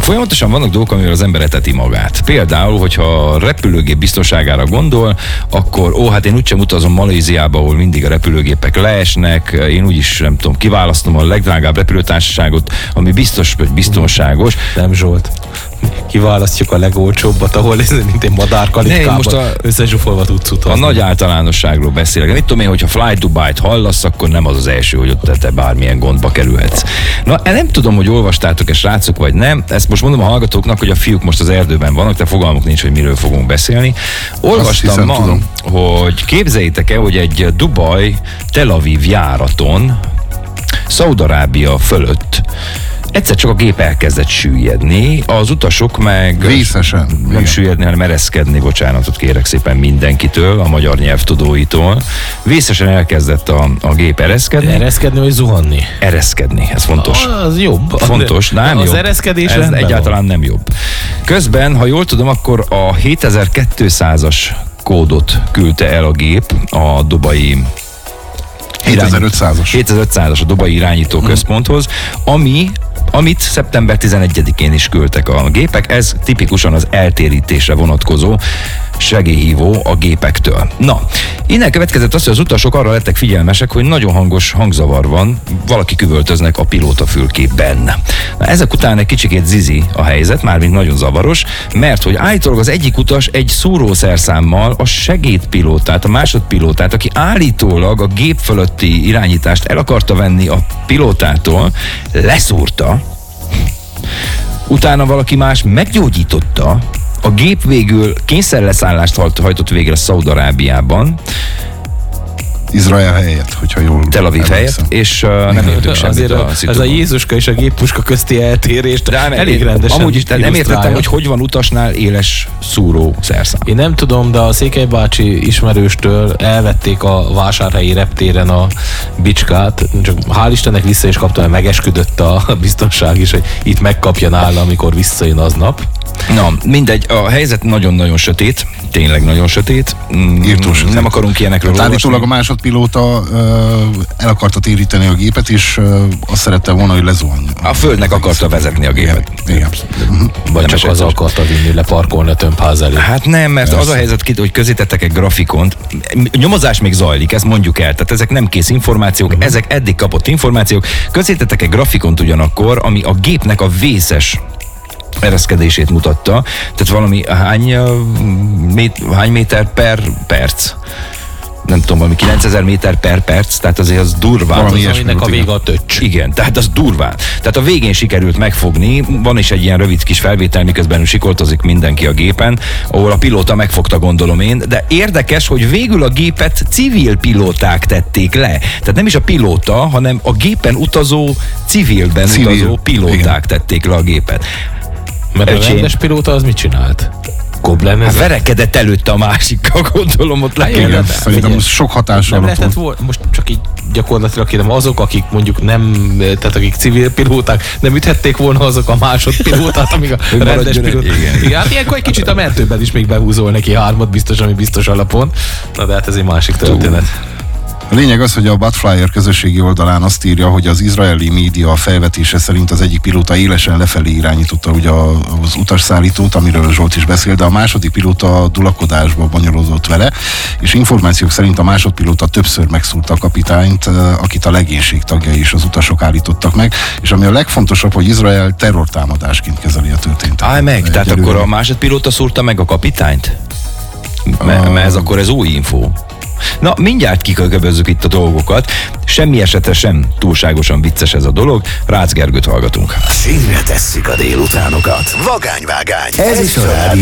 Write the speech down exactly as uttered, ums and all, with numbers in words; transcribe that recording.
Folyamatosan vannak dolgok, amivel az ember eteti magát. Például, hogyha a repülőgép biztonságára gondol, akkor ó, hát én úgysem utazom Malajziába, ahol mindig a repülőgépek leesnek, én úgyis, nem tudom, kiválasztom a legdrágább repülőtársaságot, ami biztos, hogy biztonságos. Nem, Zsolt. Kiválasztjuk a legolcsóbbat, ahol ez mint egy madárkalitkában összezsúfolva tudsz utazni. A nagy általánosságról beszélek. Mit tudom én, hogyha Fly Dubai-t hallasz, akkor nem az az első, hogy ott te bármilyen gondba kerülhetsz. Na, nem tudom, hogy olvastátok-e, srácok, vagy nem. Ezt most mondom a hallgatóknak, hogy a fiúk most az erdőben vannak, de fogalmuk nincs, hogy miről fogunk beszélni. Olvastam hiszem, ma, tudom. hogy képzeljétek el, hogy egy Dubai-Tel Aviv járaton Szaúd-Arábia fölött egyszer csak a gép elkezdett süllyedni, az utasok meg vészesen. Nem igen. süllyedni, hanem ereszkedni, bocsánatot kérek szépen mindenkitől, a magyar nyelvtudóitól. Vészesen elkezdett a, a gép ereszkedni. Ereszkedni vagy zuhanni? Ereszkedni, ez fontos. Az jobb. Fontos, nem az jobb. ereszkedés ez egyáltalán van. Nem jobb. Közben, ha jól tudom, akkor a hétezer-kétszázas kódot küldte el a gép a dubai hétezer-ötszázas hétezer-ötszázas a dubai irányító központhoz, ami amit szeptember tizenegyedikén is küldtek a gépek, ez tipikusan az eltérítésre vonatkozó segélyhívó a gépektől. Na, innen következett az, hogy az utasok arra lettek figyelmesek, hogy nagyon hangos hangzavar van, valaki küvöltöznek a pilótafülkében. Na, ezek után egy kicsikét zizi a helyzet, mármint nagyon zavaros, mert hogy állítólag az egyik utas egy szúrószerszámmal a segédpilótát, a másodpilótát, aki állítólag a gép fölötti irányítást el akarta venni a pilótától, leszúrta, utána valaki más meggyógyította, a gép végül kényszerleszállást hajtott végre Szaúd-Arábiában. Izrael helyett, hogyha jól Tel Aviv helyett, és uh, nem értük semmit a, a ez a Jézuska és a géppuska közti eltérést de elég rendesen amúgy is, de nem értettem, hogy hogy van utasnál éles szúró szerszám. Én nem tudom, de a Székely bácsi ismerőstől elvették a vásárhelyi reptéren a bicskát, csak hál' Istennek vissza is kapta, mert megesküdött a biztonság is, hogy itt megkapja nála, amikor visszajön aznap. Na, mindegy, a helyzet nagyon-nagyon sötét, tényleg nagyon sötét. Mm, nem akarunk ilyenekről olvasni. Állítólag a másodpilóta uh, el akarta téríteni a gépet, és uh, azt szerette volna, hogy lezuhanjon. A földnek akarta vezetni a gépet. Igen. Igen. Vagy csak az akarta vinni, leparkolni a tömbház elé. Hát nem, mert Persze. az a helyzet, hogy közítettek egy grafikont. Nyomozás még zajlik, ezt mondjuk el. Tehát ezek nem kész információk, uh-huh. ezek eddig kapott információk. Közítettek egy grafikont ugyanakkor, ami a gépnek a vészes ereszkedését mutatta, tehát valami hány, mét, hány méter per perc? Nem tudom, valami kilencezer méter per perc, tehát azért az durván. Valami az, aminek a vége a töcs. Igen, tehát az durván. Tehát a végén sikerült megfogni, van is egy ilyen rövid kis felvétel, miközben sikoltozik mindenki a gépen, ahol a pilóta megfogta, gondolom én, de érdekes, hogy végül a gépet civil pilóták tették le. Tehát nem is a pilóta, hanem a gépen utazó, civilben civil. utazó pilóták Igen. tették le a gépet. Mert a rendes pilóta az mit csinált? Hát verekedett előtte a másikkal, gondolom, ott le Igen, szerintem ez sok hatással lehetett volna. Most csak így gyakorlatilag kérdem, azok, akik mondjuk nem, tehát akik civil pilóták, nem üthették volna azok a másodpilótát, amíg a rendes pilóták. Igen. Igen, hát ilyenkor egy kicsit a mentőben is még behúzol neki hármat, biztos, ami biztos alapon. Na de hát ez egy másik történet. A lényeg az, hogy a Budflyer közösségi oldalán azt írja, hogy az izraeli média felvetése szerint az egyik pilóta élesen lefelé irányította ugye az utasszállítót, amiről Zsolt is beszél, de a második pilóta dulakodásba bonyolódott vele, és információk szerint a másodpilóta többször megszúrta a kapitányt, akit a legénység tagjai és az utasok állítottak meg, és ami a legfontosabb, hogy Izrael terrortámadásként kezeli a történt. Állj meg, tehát előre. Akkor a másodpilóta szúrta meg a kapitányt? Mert ez akkor ez új info. Na, mindjárt kiköbözzük itt a dolgokat. Semmi esetre sem túlságosan vicces ez a dolog. Rácz Gergőt hallgatunk. Színre tesszük a délutánokat. Vagányvágány. Ez is a rádió.